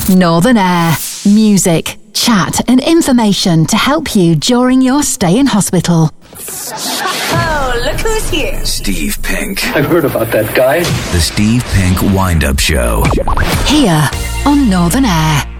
Northern Air. Music, chat and information to help you during your stay in hospital. Oh, look who's here. Steve Pink. I've heard about that guy. The Steve Pink Wind-Up Show. Here on Northern Air.